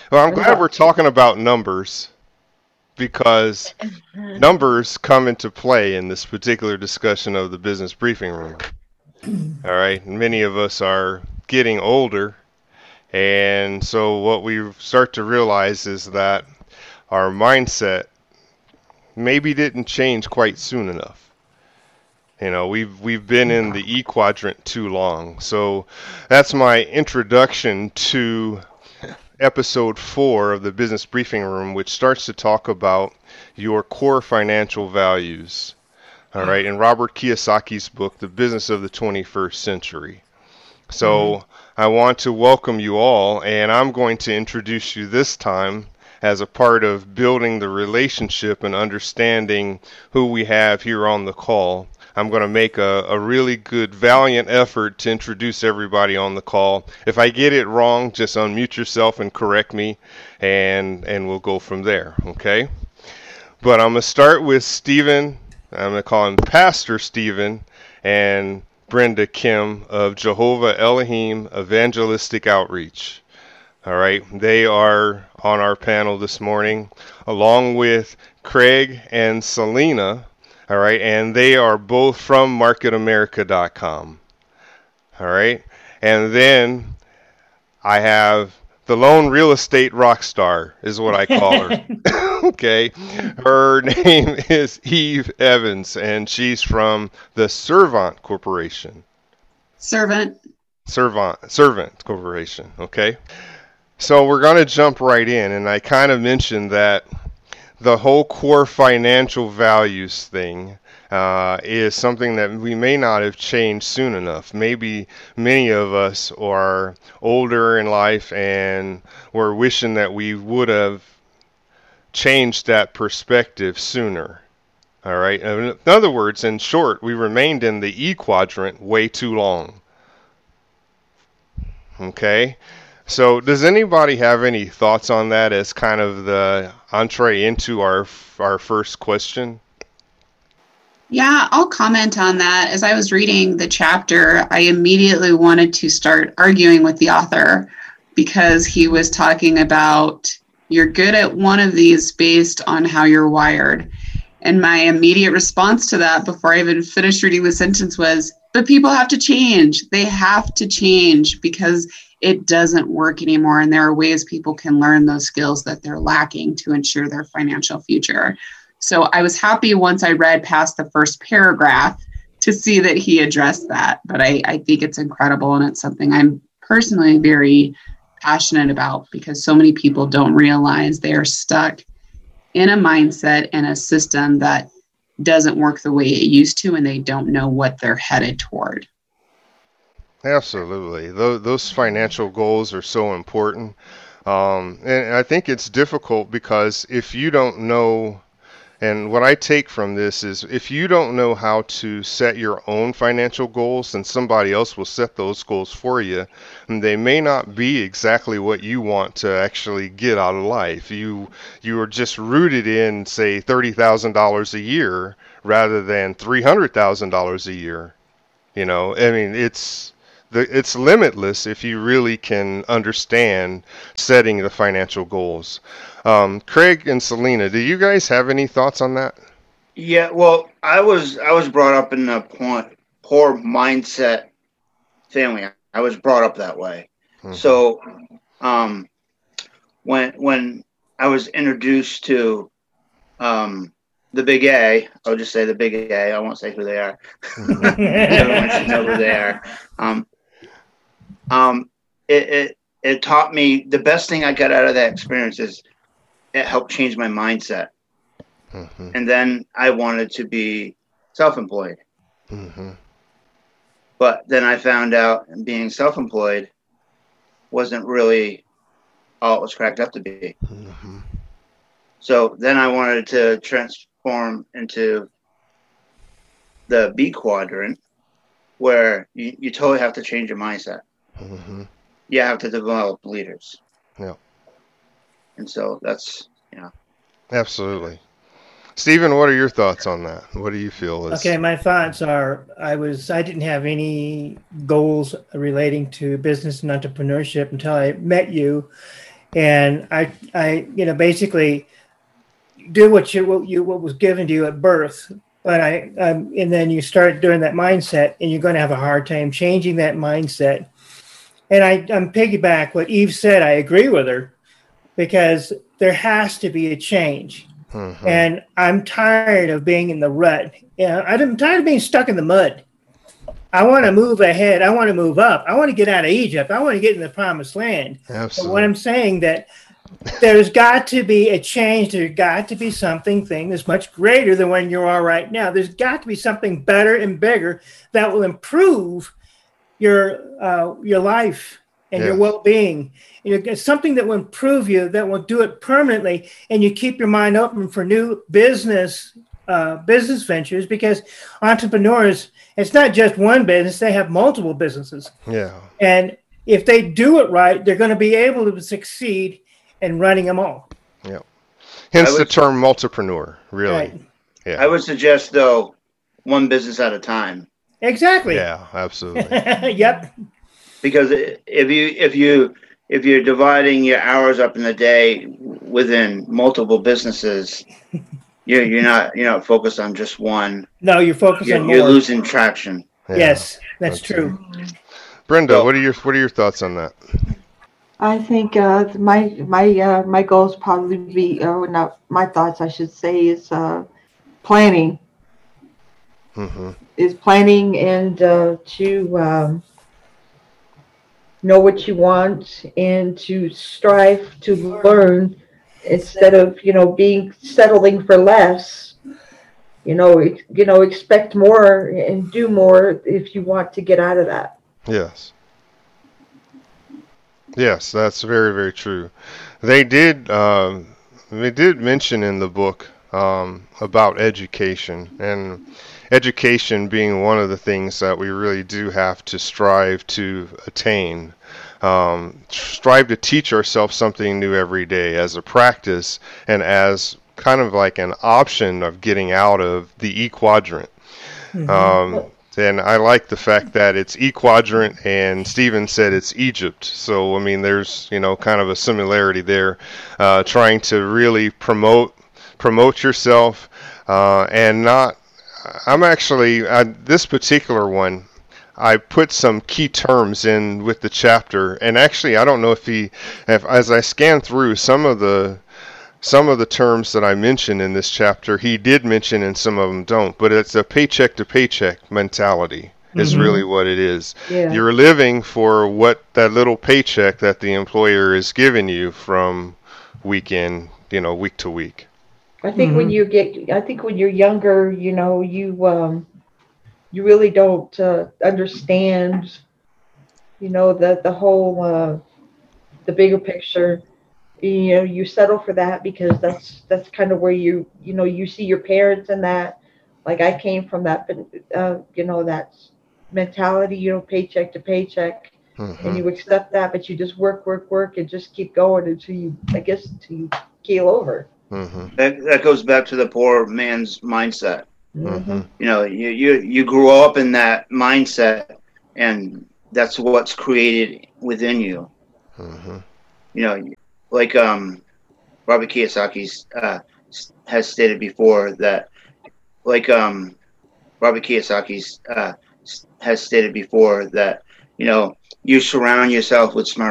Well, I'm glad we're talking about numbers because numbers come into play in this particular discussion of the business briefing room. All right. Many of us are getting older. And so what we start to realize is that our mindset maybe didn't change quite soon enough. You know, we've been in the E quadrant too long. So that's my introduction to episode 4 of the Business Briefing Room, which starts to talk about your core financial values. All right, in Robert Kiyosaki's book, The Business of the 21st Century. So I want to welcome you all, and I'm going to introduce you this time as a part of building the relationship and understanding who we have here on the call. I'm going to make a really good, valiant effort to introduce everybody on the call. If I get it wrong, just unmute yourself and correct me, and we'll go from there, okay? But I'm going to start with Stephen. I'm going to call him Pastor Stephen, and Brenda Kim of Jehovah Elohim Evangelistic Outreach. All right, they are on our panel this morning, along with Craig and Selena. All right, and they are both from MarketAmerica.com. All right, and then I have the lone real estate rock star, is what I call her. Okay, her name is Eve Evans, and she's from the Servant Corporation. Servant Corporation. Okay, so we're going to jump right in, and I kind of mentioned that the whole core financial values thing is something that we may not have changed soon enough. Maybe many of us are older in life and we're wishing that we would have changed that perspective sooner. All right. In other words, in short, we remained in the E quadrant way too long. Okay. So does anybody have any thoughts on that as kind of the entree into our first question? Yeah, I'll comment on that. As I was reading the chapter, I immediately wanted to start arguing with the author because he was talking about you're good at one of these based on how you're wired. And my immediate response to that before I even finished reading the sentence was, but people have to change. They have to change because it doesn't work anymore. And there are ways people can learn those skills that they're lacking to ensure their financial future. So I was happy once I read past the first paragraph to see that he addressed that. But I think it's incredible, and it's something I'm personally very passionate about because so many people don't realize they are stuck in a mindset and a system that doesn't work the way it used to, and they don't know what they're headed toward. Absolutely. Those financial goals are so important. And I think it's difficult because if you don't know, and what I take from this is if you don't know how to set your own financial goals, then somebody else will set those goals for you. And they may not be exactly what you want to actually get out of life. You are just rooted in, say, $30,000 a year rather than $300,000 a year. You know, I mean, it's limitless if you really can understand setting the financial goals. Craig and Selena, do you guys have any thoughts on that? Yeah, well, I was brought up in a poor mindset family. I was brought up that way. Mm-hmm. So, when I was introduced to the Big A, I'll just say the Big A. I won't say who they are. Everyone should know who they are. It taught me the best thing I got out of that experience is it helped change my mindset. Mm-hmm. And then I wanted to be self-employed. Mm-hmm. But then I found out being self-employed wasn't really all it was cracked up to be. Mm-hmm. So then I wanted to transform into the B quadrant where you totally have to change your mindset. Mm-hmm. You have to develop leaders. Yeah. And so that's, Absolutely. Stephen, what are your thoughts on that? What do you feel is... Okay, my thoughts are I didn't have any goals relating to business and entrepreneurship until I met you. and I basically do what was given to you at birth. But and then you start doing that mindset, and you're going to have a hard time changing that mindset. And I'm piggyback what Eve said. I agree with her, because there has to be a change. Mm-hmm. And I'm tired of being in the rut. I'm tired of being stuck in the mud. I want to move ahead. I want to move up. I want to get out of Egypt. I want to get in the promised land. Absolutely. But what I'm saying that there's got to be a change. There's got to be something that's much greater than where you are right now. There's got to be something better and bigger that will improve your life and your well-being. It's something that will improve you, that will do it permanently, and you keep your mind open for new business ventures, because entrepreneurs, it's not just one business, they have multiple businesses. Yeah. And if they do it right, they're going to be able to succeed in running them all. Yeah. Hence the term multipreneur, really. Right. Yeah. I would suggest, though, one business at a time. Exactly. Yeah, absolutely. Yep. Because if you're dividing your hours up in the day within multiple businesses, you're not focused on just one. No, you're focused on more. You're losing traction. Yeah. Yes, that's true. Brenda, what are your thoughts on that? I think my goals probably be not my thoughts, I should say, is planning. Mm-hmm. Is planning and to know what you want and to strive to learn instead of being settling for less. Expect more and do more if you want to get out of that. Yes. Yes, that's very, very true. They did mention in the book about education, and education being one of the things that we really do have to strive to attain. Strive to teach ourselves something new every day as a practice and as kind of like an option of getting out of the E quadrant. Mm-hmm. And I like the fact that it's E quadrant, and Stephen said it's Egypt. So, I mean, there's, kind of a similarity there, trying to really promote yourself, and not, I'm actually, this particular one, I put some key terms in with the chapter, and actually, I don't know if as I scan through some of the terms that I mentioned in this chapter, he did mention, and some of them don't, but it's a paycheck to paycheck mentality is mm-hmm. really what it is. Yeah. You're living for what that little paycheck that the employer is giving you from week to week. I think mm-hmm. when you're younger, you really don't understand, the whole, the bigger picture. You settle for that because that's kind of where you see your parents and that. Like I came from that, that mentality, paycheck to paycheck, mm-hmm. and you accept that, but you just work and just keep going until you keel over. Mm-hmm. That goes back to the poor man's mindset. Mm-hmm. You grew up in that mindset, and that's what's created within you. Mm-hmm. Like Robert Kiyosaki has stated before that, you surround yourself with smart